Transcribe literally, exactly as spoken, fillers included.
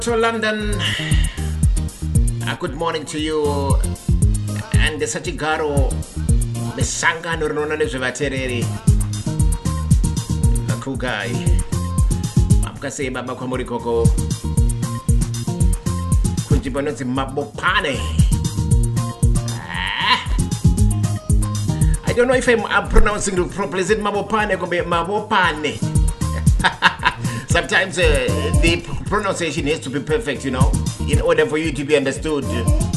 To London, uh, good morning to you. And the Satigaro, the Sanga Nurona Zavatereri, the Kugai, Amkase Baba Komorikoko, Kunjibonozi Mabopane. I don't know if I'm, I'm pronouncing it properly. Is it Mabopane or Mabopane? Sometimes uh, the pronunciation has to be perfect, you know, in order for you to be understood.